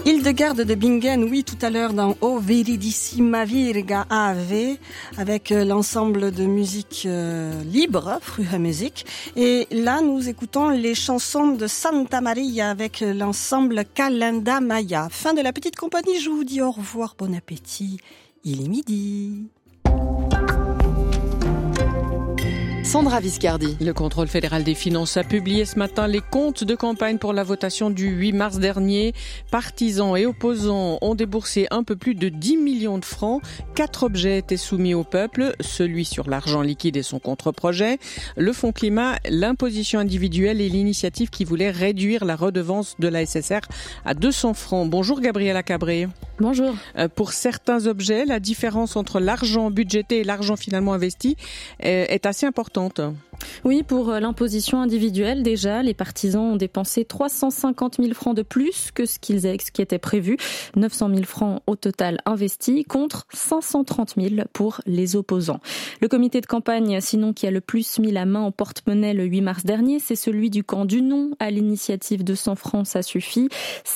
Hildegarde de Bingen, oui, tout à l'heure dans O Viridissima Virga Ave, avec l'ensemble de musique libre, Frühe Musik. Et là, nous écoutons les chansons de Santa Maria avec l'ensemble Calenda Maya. Fin de la petite compagnie, je vous dis au revoir, bon appétit, il est midi. Sandra Viscardi. Le contrôle fédéral des finances a publié ce matin les comptes de campagne pour la votation du 8 mars dernier. Partisans et opposants ont déboursé un peu plus de 10 millions de francs. 4 objets étaient soumis au peuple, celui sur l'argent liquide et son contre-projet, le fonds climat, l'imposition individuelle et l'initiative qui voulait réduire la redevance de la SSR à 200 francs. Bonjour Gabriela Cabré. Bonjour. Pour certains objets, la différence entre l'argent budgété et l'argent finalement investi est assez importante. Oui, pour l'imposition individuelle, déjà, les partisans ont dépensé 350 000 francs de plus que ce qui était prévu. 900 000 francs au total investis contre 530 000 pour les opposants. Le comité de campagne, sinon, qui a le plus mis la main au porte-monnaie le 8 mars dernier, c'est celui du camp du non à l'initiative 200 francs, ça suffit.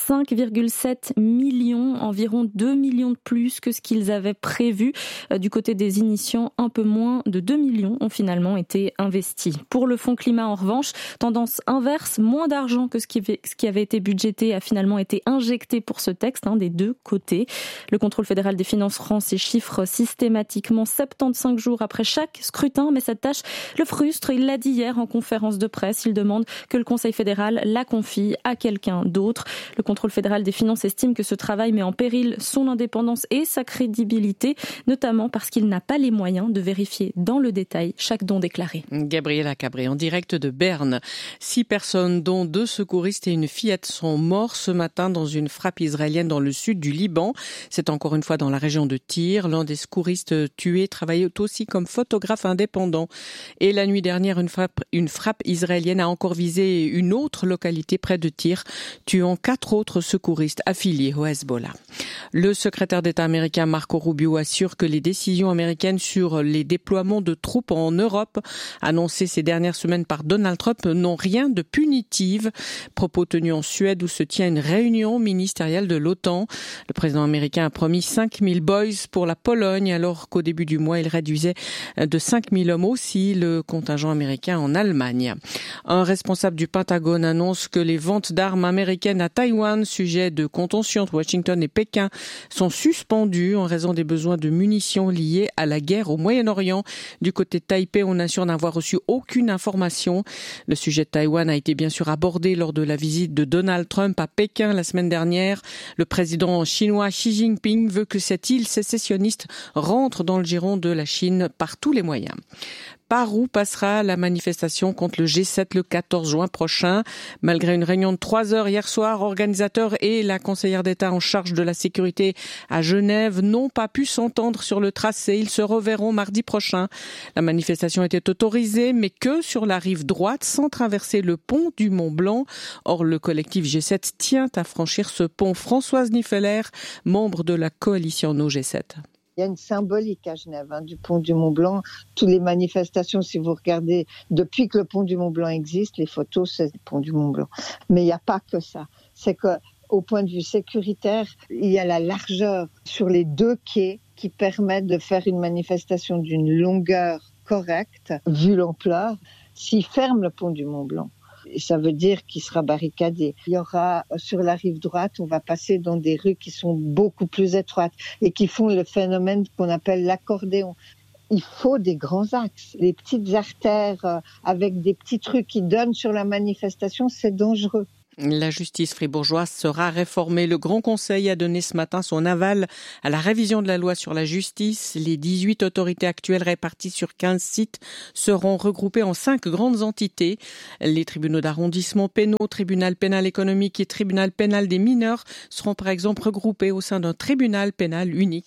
5,7 millions, environ 2 millions de plus que ce qu'ils avaient prévu. Du côté des initiants, un peu moins de 2 millions ont finalement été investis. Pour le fonds climat, en revanche, tendance inverse, moins d'argent que ce qui avait été budgété a finalement été injecté pour ce texte, des deux côtés. Le contrôle fédéral des finances rend ces chiffres systématiquement 75 jours après chaque scrutin, mais cette tâche le frustre. Il l'a dit hier en conférence de presse. Il demande que le Conseil fédéral la confie à quelqu'un d'autre. Le contrôle fédéral des finances estime que ce travail met en péril son indépendance et sa crédibilité, notamment parce qu'il n'a pas les moyens de vérifier dans le détail chaque don déclaré. Gabriela Cabré, en direct de Berne. 6 personnes, dont 2 secouristes et une fillette, sont morts ce matin dans une frappe israélienne dans le sud du Liban. C'est encore une fois dans la région de Tyr. L'un des secouristes tués travaillait aussi comme photographe indépendant. Et la nuit dernière, une frappe israélienne a encore visé une autre localité près de Tyr, tuant 4 autres secouristes affiliés au Hezbollah. Le secrétaire d'État américain Marco Rubio assure que les décisions américaines sur les déploiements de troupes en Europe annoncées ces dernières semaines par Donald Trump n'ont rien de punitive. Propos tenus en Suède où se tient une réunion ministérielle de l'OTAN. Le président américain a promis 5000 boys pour la Pologne alors qu'au début du mois il réduisait de 5000 hommes aussi le contingent américain en Allemagne. Un responsable du Pentagone annonce que les ventes d'armes américaines à Taïwan, sujet de contention entre Washington et Pékin, sont suspendues en raison des besoins de munitions liés à la guerre au Moyen-Orient. Du côté de Taipei, on assure n'avoir reçu aucune information. Le sujet de Taïwan a été bien sûr abordé lors de la visite de Donald Trump à Pékin la semaine dernière. Le président chinois Xi Jinping veut que cette île sécessionniste rentre dans le giron de la Chine par tous les moyens. Par où passera la manifestation contre le G7 le 14 juin prochain? Malgré une réunion de 3 heures hier soir, organisateurs et la conseillère d'État en charge de la sécurité à Genève n'ont pas pu s'entendre sur le tracé. Ils se reverront mardi prochain. La manifestation était autorisée, mais que sur la rive droite, sans traverser le pont du Mont-Blanc. Or, le collectif G7 tient à franchir ce pont. Françoise Niffeler, membre de la coalition No G7. Il y a une symbolique à Genève du pont du Mont-Blanc. Toutes les manifestations, si vous regardez, depuis que le pont du Mont-Blanc existe, les photos, c'est le pont du Mont-Blanc. Mais il n'y a pas que ça. C'est qu'au point de vue sécuritaire, il y a la largeur sur les 2 quais qui permettent de faire une manifestation d'une longueur correcte, vu l'ampleur. S'ils ferment le pont du Mont-Blanc, ça veut dire qu'il sera barricadé. Il y aura sur la rive droite, on va passer dans des rues qui sont beaucoup plus étroites et qui font le phénomène qu'on appelle l'accordéon. Il faut des grands axes. Les petites artères avec des petits trucs qui donnent sur la manifestation, c'est dangereux. La justice fribourgeoise sera réformée. Le Grand Conseil a donné ce matin son aval à la révision de la loi sur la justice. Les 18 autorités actuelles réparties sur 15 sites seront regroupées en 5 grandes entités. Les tribunaux d'arrondissement pénaux, tribunal pénal économique et tribunal pénal des mineurs seront par exemple regroupés au sein d'un tribunal pénal unique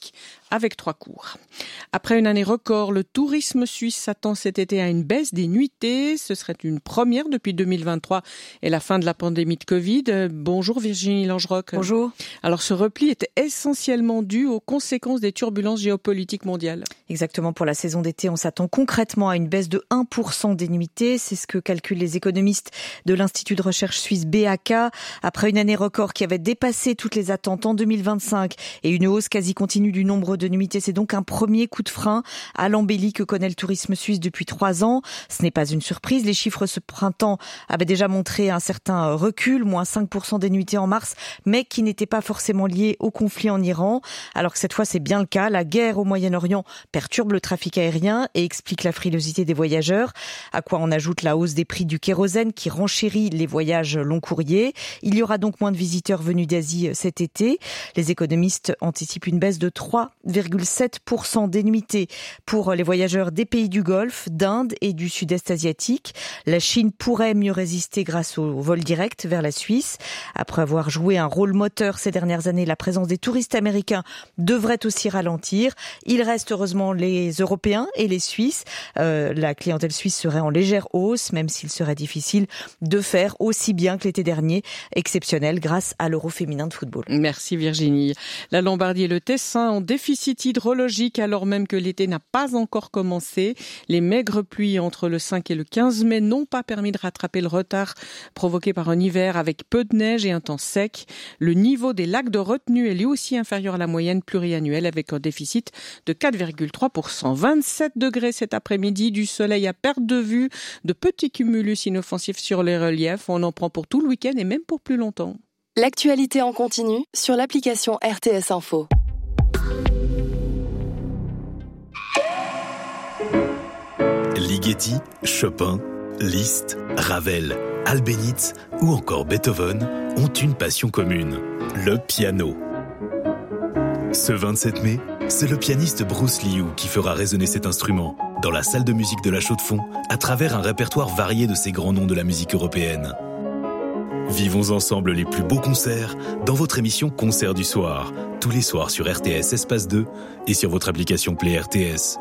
avec 3 cours. Après une année record, le tourisme suisse s'attend cet été à une baisse des nuitées. Ce serait une première depuis 2023 et la fin de la pandémie de Covid. Bonjour Virginie Langerock. Bonjour. Alors ce repli est essentiellement dû aux conséquences des turbulences géopolitiques mondiales. Exactement, pour la saison d'été, on s'attend concrètement à une baisse de 1% des nuitées. C'est ce que calculent les économistes de l'Institut de recherche suisse BAK. Après une année record qui avait dépassé toutes les attentes en 2025 et une hausse quasi continue du nombre de nuitées, c'est donc un premier coup de frein à l'embellie que connaît le tourisme suisse depuis 3 ans. Ce n'est pas une surprise. Les chiffres ce printemps avaient déjà montré un certain recul, moins 5% des nuitées en mars, mais qui n'était pas forcément lié au conflit en Iran. Alors que cette fois, c'est bien le cas. La guerre au Moyen-Orient perturbe le trafic aérien et explique la frilosité des voyageurs. À quoi on ajoute la hausse des prix du kérosène qui renchérit les voyages long courriers. Il y aura donc moins de visiteurs venus d'Asie cet été. Les économistes anticipent une baisse de 3,7% des nuitées pour les voyageurs des pays du Golfe, d'Inde et du Sud-Est asiatique. La Chine pourrait mieux résister grâce au vol direct vers la Suisse. Après avoir joué un rôle moteur ces dernières années, la présence des touristes américains devrait aussi ralentir. Il reste heureusement les Européens et les Suisses. La clientèle suisse serait en légère hausse, même s'il serait difficile de faire aussi bien que l'été dernier, exceptionnel grâce à l'Euro féminin de football. Merci Virginie. La Lombardie et le Tessin ont déficit hydrologique alors même que l'été n'a pas encore commencé. Les maigres pluies entre le 5 et le 15 mai n'ont pas permis de rattraper le retard provoqué par un hiver avec peu de neige et un temps sec. Le niveau des lacs de retenue est lui aussi inférieur à la moyenne pluriannuelle avec un déficit de 4,3%. 27 degrés cet après-midi, du soleil à perte de vue, de petits cumulus inoffensifs sur les reliefs. On en prend pour tout le week-end et même pour plus longtemps. L'actualité en continu sur l'application RTS Info. Ligeti, Chopin, Liszt, Ravel, Albéniz ou encore Beethoven ont une passion commune, le piano. Ce 27 mai, c'est le pianiste Bruce Liu qui fera résonner cet instrument dans la salle de musique de la Chaux-de-Fonds à travers un répertoire varié de ces grands noms de la musique européenne. Vivons ensemble les plus beaux concerts dans votre émission Concert du soir, tous les soirs sur RTS Espace 2 et sur votre application Play RTS.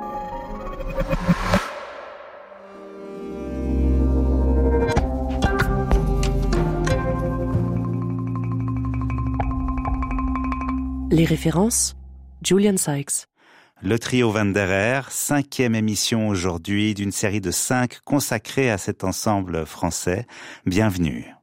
Les références, Julian Sykes. Le trio Wanderer, 5e émission aujourd'hui d'une série de 5 consacrée à cet ensemble français. Bienvenue.